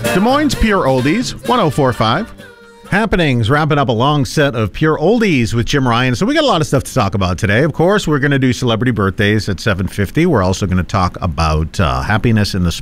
Des Moines Pure Oldies, 104.5. Happenings, wrapping up a long set of Pure Oldies with Jim Ryan. So we got a lot of stuff to talk about today. Of course, we're going to do celebrity birthdays at 7:50. We're also going to talk about happiness in the